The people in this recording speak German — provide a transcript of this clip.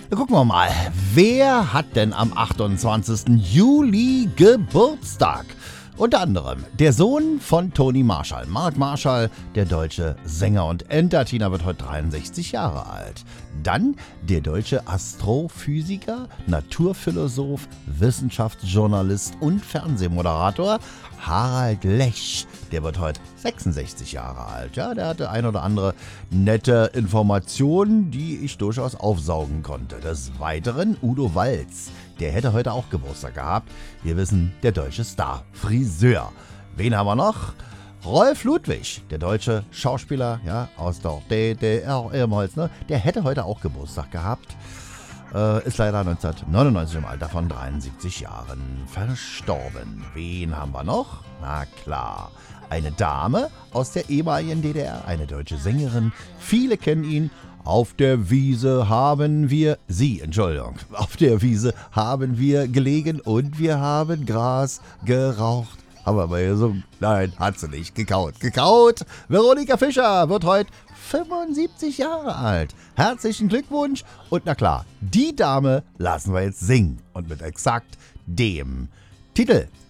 Gucken wir mal, wer hat denn am 28. Juli Geburtstag? Unter anderem der Sohn von Toni Marshall, Mark Marshall, der deutsche Sänger und Entertainer, wird heute 63 Jahre alt. Dann der deutsche Astrophysiker, Naturphilosoph, Wissenschaftsjournalist und Fernsehmoderator Harald Lesch. Der wird heute 66 Jahre alt. Ja, der hatte ein oder andere nette Informationen, die ich durchaus aufsaugen konnte. Des Weiteren Udo Walz. Der hätte heute auch Geburtstag gehabt. Wir wissen, der deutsche Star, Friseur. Wen haben wir noch? Rolf Ludwig, der deutsche Schauspieler, ja, aus der DDR ehemals, ne? Der hätte heute auch Geburtstag gehabt. Ist leider 1999 im Alter von 73 Jahren verstorben. Wen haben wir noch? Na klar, eine Dame aus der ehemaligen DDR, eine deutsche Sängerin. Viele kennen ihn. Auf der Wiese haben wir gelegen und wir haben Gras geraucht. Haben wir aber gesungen? Nein, hat sie nicht. Gekaut. Veronika Fischer wird heute 75 Jahre alt. Herzlichen Glückwunsch. Und na klar, die Dame lassen wir jetzt singen. Und mit exakt dem Titel